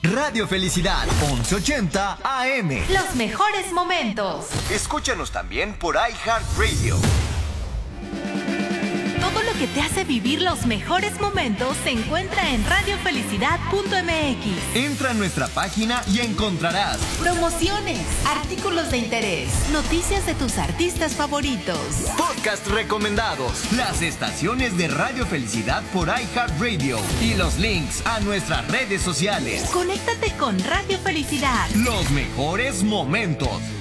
Radio Felicidad, 1180 AM. Los mejores momentos. Escúchanos también por iHeartRadio. Todo lo que te hace vivir los mejores momentos se encuentra en radiofelicidad.mx. Entra a nuestra página y encontrarás promociones, artículos de interés, noticias de tus artistas favoritos, podcast recomendados, las estaciones de Radio Felicidad por iHeartRadio y los links a nuestras redes sociales. Conéctate con Radio Felicidad. Los mejores momentos.